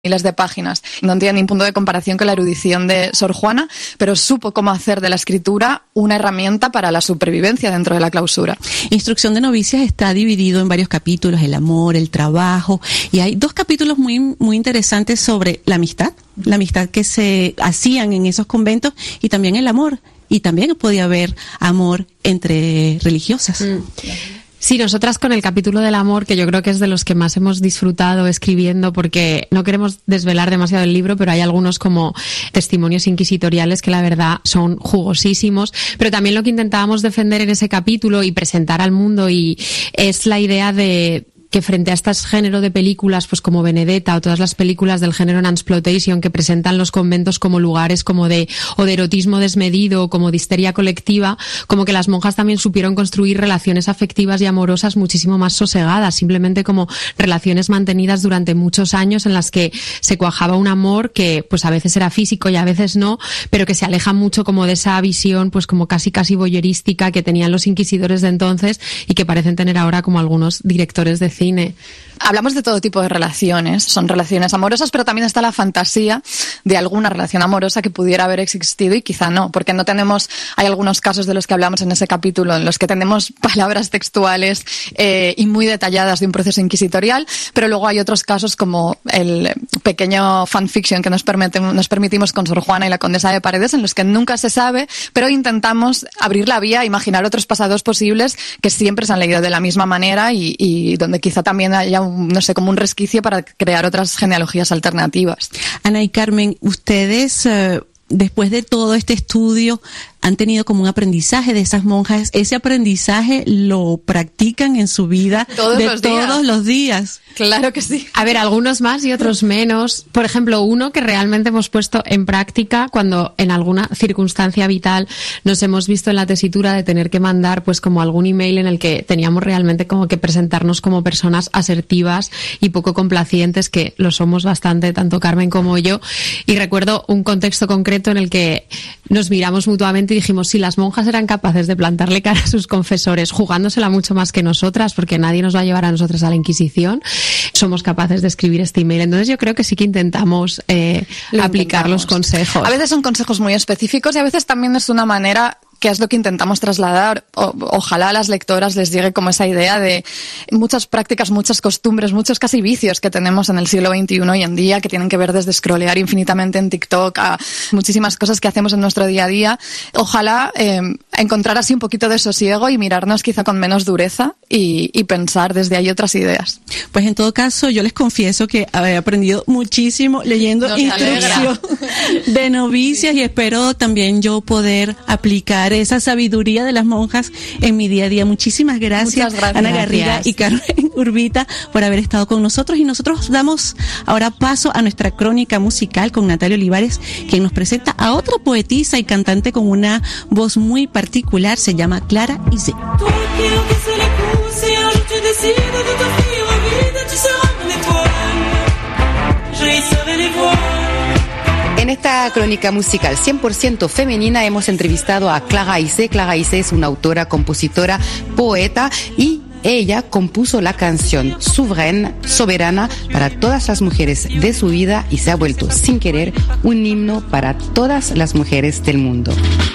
miles de páginas. No tiene ni punto de comparación con la erudición de Sor Juana, pero supo cómo hacer de la escritura una herramienta para la supervivencia dentro de la clausura. Instrucción de novicias está dividido en varios capítulos: el amor, el trabajo, y hay 2 capítulos muy interesantes sobre la amistad que se hacían en esos conventos, y también el amor, y también podía haber amor entre religiosas. Sí, nosotras con el capítulo del amor, que yo creo que es de los que más hemos disfrutado escribiendo, porque no queremos desvelar demasiado el libro, pero hay algunos como testimonios inquisitoriales que la verdad son jugosísimos, pero también lo que intentábamos defender en ese capítulo y presentar al mundo y es la idea de que frente a este género de películas, pues como Benedetta o todas las películas del género Nunsploitation que presentan los conventos como lugares como de erotismo desmedido, como de histeria colectiva, como que las monjas también supieron construir relaciones afectivas y amorosas muchísimo más sosegadas, simplemente como relaciones mantenidas durante muchos años en las que se cuajaba un amor que pues a veces era físico y a veces no, pero que se aleja mucho como de esa visión pues como casi voyerística que tenían los inquisidores de entonces y que parecen tener ahora como algunos directores de cine. Hablamos de todo tipo de relaciones, son relaciones amorosas, pero también está la fantasía de alguna relación amorosa que pudiera haber existido y quizá no, porque hay algunos casos de los que hablamos en ese capítulo en los que tenemos palabras textuales y muy detalladas de un proceso inquisitorial, pero luego hay otros casos como el pequeño fanfiction que nos permitimos con Sor Juana y la Condesa de Paredes, en los que nunca se sabe, pero intentamos abrir la vía, imaginar otros pasados posibles que siempre se han leído de la misma manera y donde quizá también haya como un resquicio para crear otras genealogías alternativas. Ana y Carmen, ustedes, después de todo este estudio, han tenido como un aprendizaje de esas monjas. ¿Ese aprendizaje lo practican en su vida todos los días? Claro que sí. A ver, algunos más y otros menos. Por ejemplo, uno que realmente hemos puesto en práctica cuando en alguna circunstancia vital nos hemos visto en la tesitura de tener que mandar pues como algún email en el que teníamos realmente como que presentarnos como personas asertivas y poco complacientes, que lo somos bastante, tanto Carmen como yo. Y recuerdo un contexto concreto en el que nos miramos mutuamente y dijimos, si las monjas eran capaces de plantarle cara a sus confesores, jugándosela mucho más que nosotras, porque nadie nos va a llevar a nosotras a la Inquisición, somos capaces de escribir este email. Entonces yo creo que sí que intentamos aplicar los consejos. A veces son consejos muy específicos y a veces también es una manera que es lo que intentamos trasladar. Ojalá a las lectoras les llegue como esa idea de muchas prácticas, muchas costumbres, muchos casi vicios que tenemos en el siglo XXI hoy en día, que tienen que ver desde scrollear infinitamente en TikTok a muchísimas cosas que hacemos en nuestro día a día. Ojalá encontrar así un poquito de sosiego y mirarnos quizá con menos dureza y pensar desde ahí otras ideas. Pues en todo caso, yo les confieso que he aprendido muchísimo leyendo instrucción de novicias y espero también yo poder aplicar esa sabiduría de las monjas en mi día a día. Muchísimas gracias, Ana Garriga y Carmen Urbita, por haber estado con nosotros, y nosotros damos ahora paso a nuestra crónica musical con Natalia Olivares, quien nos presenta a otra poetisa y cantante con una voz muy particular, se llama Clara Isé. En esta crónica musical 100% femenina hemos entrevistado a Clara Isé. Clara Isé es una autora, compositora, poeta, y ella compuso la canción Soberana para todas las mujeres de su vida y se ha vuelto sin querer un himno para todas las mujeres del mundo.